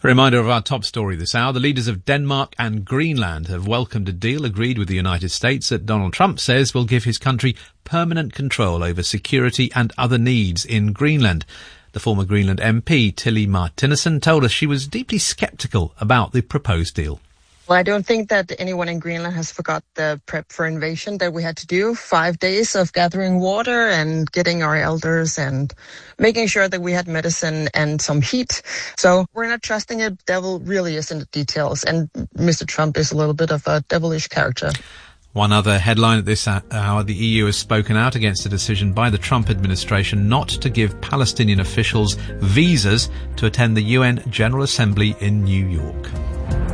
A reminder of our top story this hour. The leaders of Denmark and Greenland have welcomed a deal agreed with the United States that Donald Trump says will give his country permanent control over security and other needs in Greenland. The former Greenland MP, Tilly Martinussen, told us she was deeply sceptical about the proposed deal. Well, I don't think that anyone in Greenland has forgot the prep for invasion that we had to do. 5 days of gathering water and getting our elders and making sure that we had medicine and some heat. So we're not trusting it. Devil really is in the details. And Mr. Trump is a little bit of a devilish character. One other headline at this hour, the EU has spoken out against a decision by the Trump administration not to give Palestinian officials visas to attend the UN General Assembly in New York.